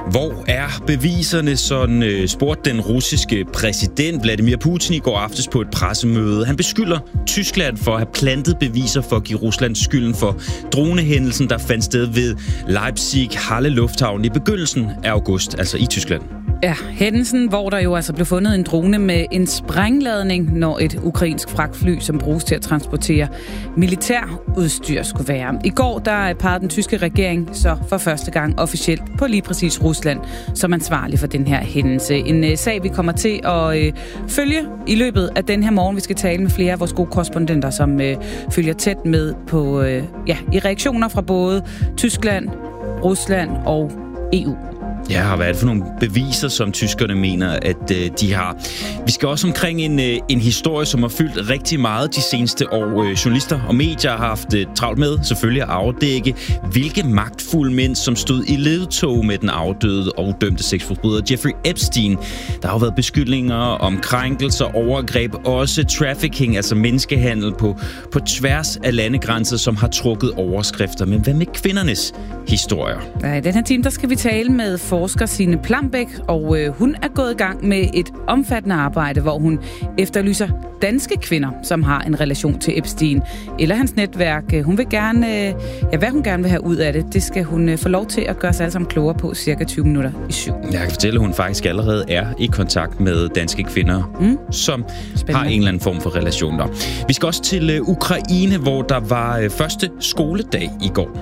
Hvor er beviserne, sådan spurgte den russiske præsident Vladimir Putin i går aftes på et pressemøde. Han beskylder Tyskland for at have plantet beviser for at give Rusland skylden for dronehændelsen, der fandt sted ved Leipzig-Halle Lufthavn i begyndelsen af august, altså i Tyskland. Ja, hændelsen, hvor der jo altså blev fundet en drone med en sprængladning, når et ukrainsk fragtfly, som bruges til at transportere militærudstyr, skulle være. I går der pegede den tyske regering så for første gang officielt på lige præcis Rusland som ansvarlig for den her hændelse. En sag, vi kommer til at følge i løbet af den her morgen. Vi skal tale med flere af vores gode korrespondenter, som følger tæt med på i reaktioner fra både Tyskland, Rusland og EU. Ja, og hvad er det for nogle beviser, som tyskerne mener, at de har? Vi skal også omkring en historie, som har fyldt rigtig meget de seneste år. Journalister og medier har haft travlt med selvfølgelig at afdække, hvilke magtfulde mænd, som stod i ledtog med den afdøde og dømte sexforbryder Jeffrey Epstein. Der har jo været beskyldninger om krænkelser, overgreb, også trafficking, altså menneskehandel på tværs af landegrænser, som har trukket overskrifter. Men hvad med kvindernes historier? Ja, i den her time, der skal vi tale med forsker Signe Plambæk, og hun er gået i gang med et omfattende arbejde, hvor hun efterlyser danske kvinder, som har en relation til Epstein eller hans netværk. Hun vil gerne, hvad hun gerne vil have ud af det, skal hun få lov til at gøre sig alle sammen klogere på cirka 20 minutter i 7. Jeg kan fortælle, at hun faktisk allerede er i kontakt med danske kvinder, som har en eller anden form for relation der. Vi skal også til Ukraine, hvor der var første skoledag i går.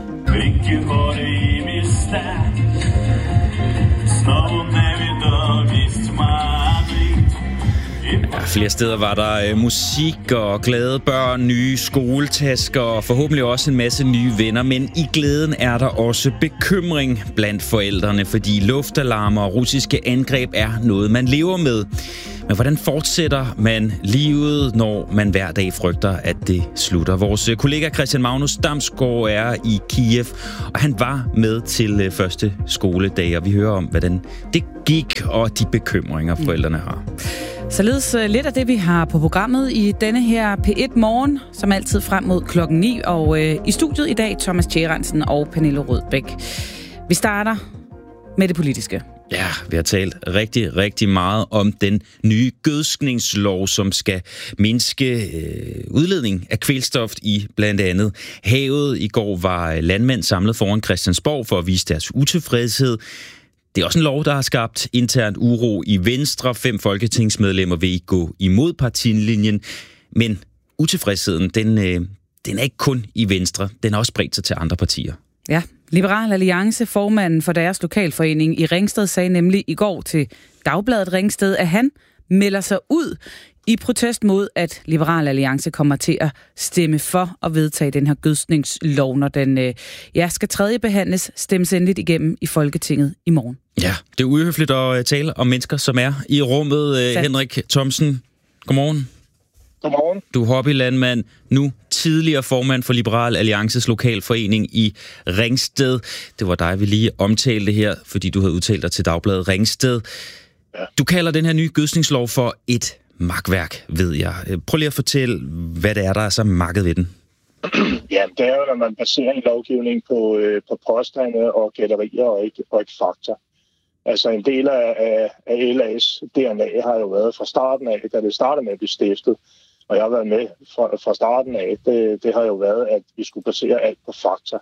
Ja, flere steder var der musik og glade børn, nye skoletasker og forhåbentlig også en masse nye venner. Men i glæden er der også bekymring blandt forældrene, fordi luftalarmer og russiske angreb er noget, man lever med. Men hvordan fortsætter man livet, når man hver dag frygter, at det slutter? Vores kollega Christian Magnus Damsgaard er i Kiev, og han var med til første skoledag, og vi hører om, hvordan det gik og de bekymringer, forældrene har. Således lidt af det, vi har på programmet i denne her P1 Morgen, som altid frem mod klokken 9, og i studiet i dag Thomas Tjærensen og Pernille Rødbæk. Vi starter med det politiske. Ja, vi har talt rigtig, rigtig meget om den nye gødskningslov, som skal mindske udledning af kvælstof i blandt andet havet. I går var landmænd samlet foran Christiansborg for at vise deres utilfredshed. Det er også en lov, der har skabt internt uro i Venstre. 5 folketingsmedlemmer vil ikke gå imod partilinjen. Men utilfredsheden, den er ikke kun i Venstre. Den har også spredt sig til andre partier. Ja, Liberal Alliance, formanden for deres lokalforening i Ringsted, sagde nemlig i går til Dagbladet Ringsted, at han melder sig ud i protest mod, at Liberal Alliance kommer til at stemme for at vedtage den her gødskningslov, når den skal tredjebehandles, stemmes endeligt igennem i Folketinget i morgen. Ja, det er uhøfligt at tale om mennesker, som er i rummet. Henrik Thomsen, godmorgen. Godmorgen. Du er hobbylandmand, nu tidligere formand for Liberal Alliances lokalforening i Ringsted. Det var dig, vi lige omtalte her, fordi du havde udtalt dig til Dagbladet Ringsted. Ja. Du kalder den her nye gødskningslov for et makværk, ved jeg. Prøv lige at fortælle, hvad det er, der er så makket ved den. Ja, det er jo, når man baserer en lovgivning på påstande og gætterier og ikke fakta. Altså en del af LA's DNA har jo været fra starten af, da det startede med at blive stiftet, og jeg har været med fra starten af, det har jo været, at vi skulle basere alt på fakta.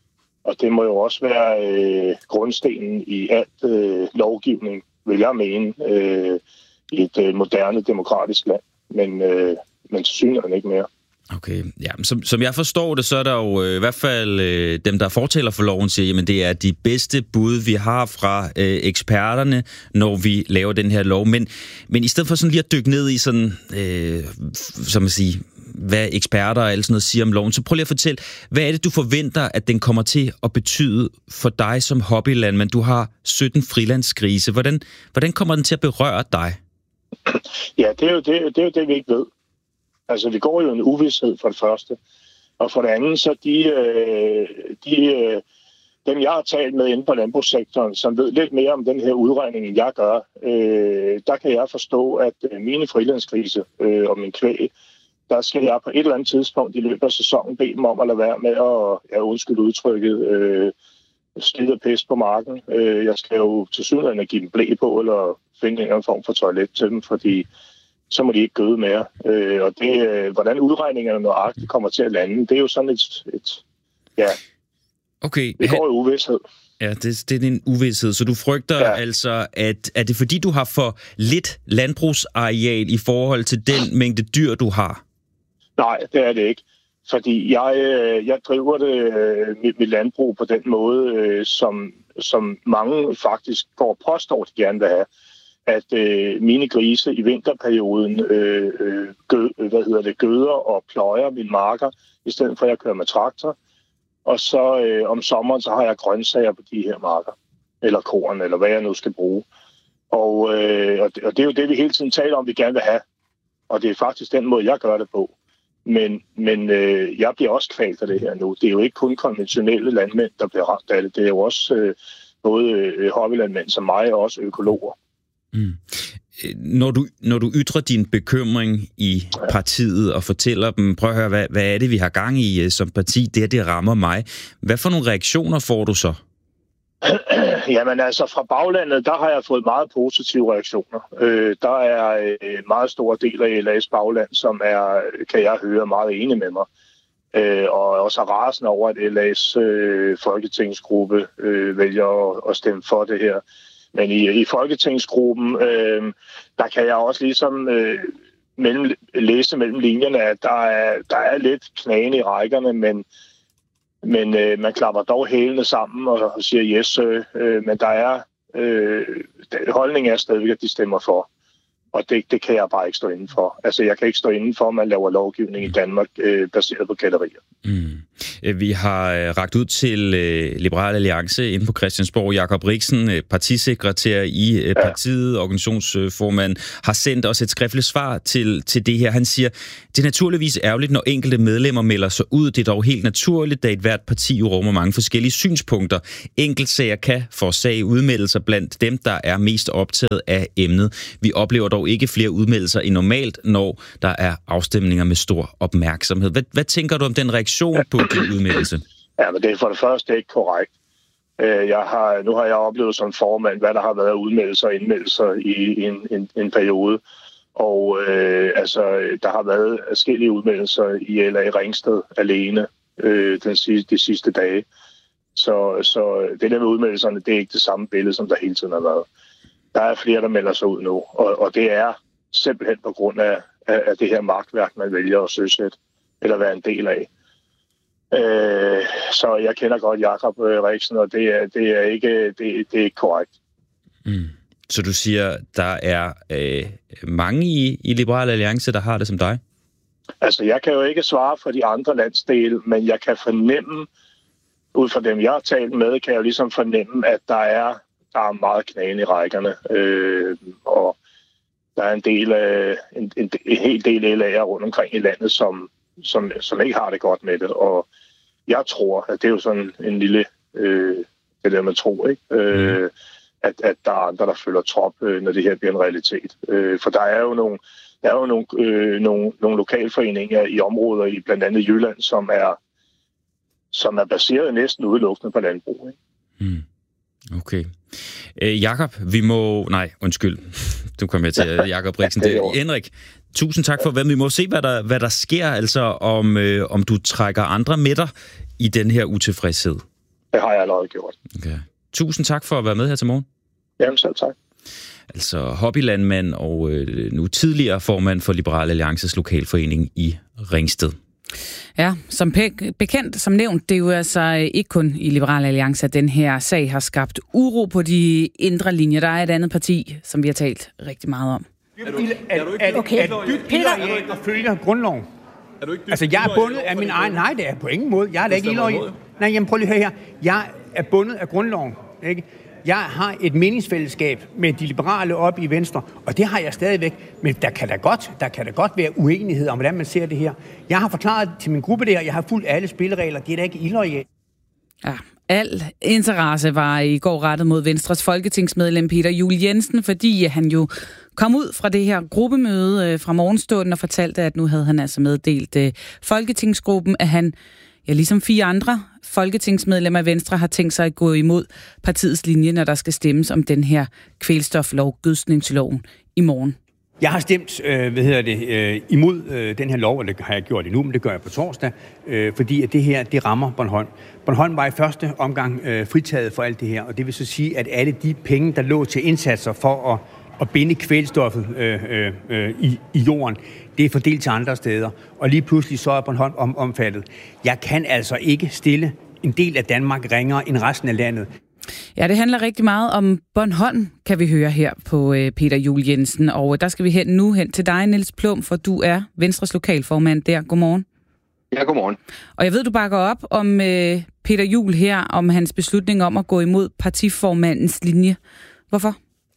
Og det må jo også være grundstenen i alt lovgivning, vil jeg mene, i et moderne demokratisk land. Men tilsyneladende ikke mere. Okay, ja, som jeg forstår det, så er der jo i hvert fald dem, der fortæller for loven, siger, jamen det er de bedste bud, vi har fra eksperterne, når vi laver den her lov. Men i stedet for sådan lige at dykke ned i sådan, som at sige, hvad eksperter og alt sådan noget siger om loven, så prøv lige at fortælle, hvad er det, du forventer, at den kommer til at betyde for dig som hobbylandmand? Du har 17 frilandsgrise. Hvordan kommer den til at berøre dig? Ja, det er jo det, vi ikke ved. Altså, vi går jo en uvished for det første. Og for det andet, så dem, jeg har talt med inde på landbrugssektoren, som ved lidt mere om den her udregning, end jeg gør, der kan jeg forstå, at mine frilandsgrise og min kvæg, der skal jeg på et eller andet tidspunkt i løbet af sæsonen bede dem om at lade være med at, undskyld udtrykket, skide og pis på marken. Jeg skal jo til synligheden give dem blæ på, eller finde en eller anden form for toilet til dem, fordi så må de ikke gøde mere. Og det, hvordan udregningerne nøjagtigt kommer til at lande, det er jo sådan et okay. Det går i uvished. Ja, det er en uvished. Så du frygter altså, at er det fordi, du har for lidt landbrugsareal i forhold til den mængde dyr, du har? Nej, det er det ikke. Fordi jeg driver mit landbrug på den måde, som mange faktisk går påstår, de gerne vil have. At mine grise i vinterperioden gøder og pløjer mine marker, i stedet for at jeg kører med traktor. Og så om sommeren, så har jeg grøntsager på de her marker. Eller korn, eller hvad jeg nu skal bruge. Og det er jo det, vi hele tiden taler om, vi gerne vil have. Og det er faktisk den måde, jeg gør det på. Men jeg bliver også kvalt af det her nu. Det er jo ikke kun konventionelle landmænd, der bliver ramt af det. Det er jo også både hobbylandmænd som mig, og også økologer. Mm. Når du ytrer din bekymring i partiet og fortæller dem, prøv at høre, hvad er det, vi har gang i som parti, det rammer mig. Hvad for nogle reaktioner får du så? Jamen altså, fra baglandet, der har jeg fået meget positive reaktioner. Der er en meget stor del af LA's bagland, som er, kan jeg høre, meget enig med mig. Og også rasende over, at LA's folketingsgruppe vælger at stemme for det her. Men i folketingsgruppen, der kan jeg også ligesom læse mellem linjerne, at der er lidt knagen i rækkerne, men man klapper dog hælene sammen og siger yes, men der er holdningen er stadigvæk, at de stemmer for. Og det kan jeg bare ikke stå inden for. Altså, jeg kan ikke stå inden for, at man laver lovgivning i Danmark baseret på gætterier. Mm. Vi har rakt ud til Liberal Alliance inde på Christiansborg. Jakob Riksen, partisekretær i partiet, organisationsformand, har sendt os et skriftligt svar til det her. Han siger, det er naturligvis ærgerligt, når enkelte medlemmer melder sig ud. Det er dog helt naturligt, da et hvert parti jo rummer mange forskellige synspunkter. Enkeltsager kan forårsage udmeldelser blandt dem, der er mest optaget af emnet. Vi oplever dog ikke flere udmeldelser end normalt, når der er afstemninger med stor opmærksomhed. Hvad tænker du om den reaktion på din udmeldelse? Ja, men det er for det første ikke korrekt. Nu har jeg oplevet som formand, hvad der har været udmeldelser og indmeldelser i en periode. Og der har været forskellige udmeldelser i LA Ringsted alene de sidste dage. Så det der med udmeldelserne, det er ikke det samme billede, som der hele tiden har været. Der er flere, der melder sig ud nu, og det er simpelthen på grund af det her magtværk, man vælger at søsætte eller være en del af. Så jeg kender godt Jakob Riksen, og det er ikke korrekt. Mm. Så du siger, der er mange i Liberal Alliance, der har det som dig? Altså, jeg kan jo ikke svare for de andre landsdele, men jeg kan fornemme, ud fra dem, jeg har talt med, kan jeg jo ligesom fornemme, at der er meget knagen i rækkerne, og der er en hel del LA'er rundt omkring i landet, som ikke har det godt med det, og jeg tror, at det er jo sådan en lille, det der man tror, ikke? At der er andre, der følger trop, når det her bliver en realitet. For der er jo nogle lokalforeninger i områder i blandt andet Jylland, som er baseret næsten udelukkende på landbrug, ikke? Mm. Okay. Jakob, vi må... Nej, undskyld. Du kom med til Jakob Riksen. Henrik, tusind tak for, vi må se, hvad der sker, altså om du trækker andre med dig i den her utilfredshed. Det har jeg allerede gjort. Okay. Tusind tak for at være med her til morgen. Jamen selv tak. Altså hobbylandmand og nu tidligere formand for Liberal Alliances lokalforening i Ringsted. Ja, som bekendt, som nævnt, det er jo altså ikke kun i Liberal Alliance, at den her sag har skabt uro på de indre linjer. Der er et andet parti, som vi har talt rigtig meget om. Er du dybt illoyal og følger grundloven? Altså, jeg er bundet af min egen... Nej, det er på ingen måde. Jeg er da ikke illoyal. Nej, jamen prøv lige at høre her. Jeg er bundet af grundloven, ikke? Jeg har et meningsfællesskab med de liberale op i Venstre, og det har jeg stadigvæk. Men der kan da godt være uenighed om, hvordan man ser det her. Jeg har forklaret til min gruppe der, jeg har fulgt alle spilleregler. Det er da ikke illoyalt. Ja, al interesse var i går rettet mod Venstres folketingsmedlem Peter Juel-Jensen, fordi han jo kom ud fra det her gruppemøde fra morgenstunden og fortalte, at nu havde han altså meddelt folketingsgruppen, at han ligesom 4 andre folketingsmedlemmer af Venstre har tænkt sig at gå imod partiets linje, når der skal stemmes om den her kvælstoflov, gødskningsloven, i morgen. Jeg har stemt imod den her lov, og det har jeg gjort endnu, men det gør jeg på torsdag, fordi at det her, det rammer Bornholm. Bornholm var i første omgang fritaget for alt det her, og det vil så sige, at alle de penge, der lå til indsatser for at binde kvælstoffet i jorden, det er fordelt til andre steder, og lige pludselig så er Bornholm omfattet. Jeg kan altså ikke stille en del af Danmark ringere end resten af landet. Ja, det handler rigtig meget om Bornholm, kan vi høre her på Peter Juel-Jensen. Og der skal vi hen til dig, Niels Plum, for du er Venstres lokalformand der. Godmorgen. Ja, godmorgen. Og jeg ved, du bakker op om Peter Juel her, om hans beslutning om at gå imod partiformandens linje. Hvorfor?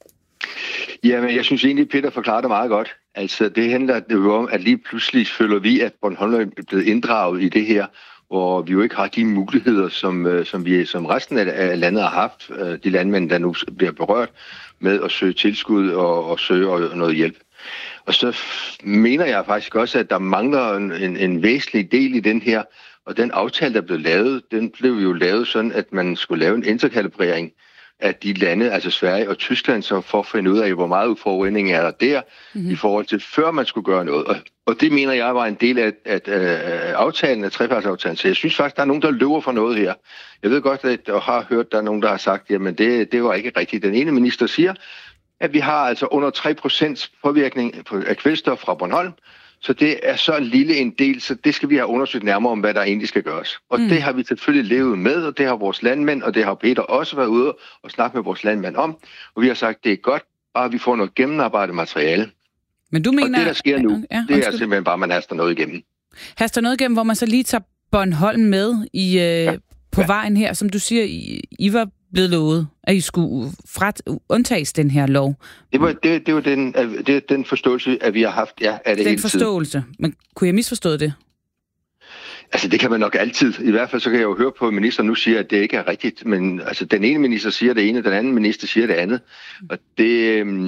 Jamen, jeg synes egentlig, Peter forklarer det meget godt. Altså, det handler jo om, at lige pludselig føler vi, at Bornholm er blevet inddraget i det her, hvor vi jo ikke har de muligheder, som resten af landet har haft, de landmænd, der nu bliver berørt med at søge tilskud og søge noget hjælp. Og så mener jeg faktisk også, at der mangler en væsentlig del i den her, og den aftale, der blev lavet, den blev jo lavet sådan, at man skulle lave en interkalibrering af de lande, altså Sverige og Tyskland, så for at finde ud af, hvor meget forurening er der i forhold til, før man skulle gøre noget. Og det mener jeg var en del af aftalen, af trepartsaftalen. Så jeg synes faktisk, der er nogen, der løber for noget her. Jeg ved godt, at jeg har hørt, der er nogen, der har sagt, jamen det var ikke rigtigt. Den ene minister siger, at vi har altså under 3% påvirkning af kvælstof fra Bornholm, så det er så lille en del, så det skal vi have undersøgt nærmere om, hvad der egentlig skal gøres. Og det har vi selvfølgelig levet med, og det har vores landmænd, og det har Peter også været ude og snakke med vores landmænd om. Og vi har sagt, det er godt, bare vi får noget gennemarbejdet materiale. Men du mener, og det, der sker nu, det er simpelthen bare, at man haster noget igennem. Haster noget igennem, hvor man så lige tager Bornholm med på vejen her, som du siger, I var blevet lovet, at I skulle undtages den her lov. Det er den forståelse, at vi har haft, af det hele tiden. Den forståelse. Men kunne jeg misforstå det? Altså, det kan man nok altid. I hvert fald så kan jeg jo høre på, at ministeren nu siger, at det ikke er rigtigt. Men altså, den ene minister siger det ene, den anden minister siger det andet. Og det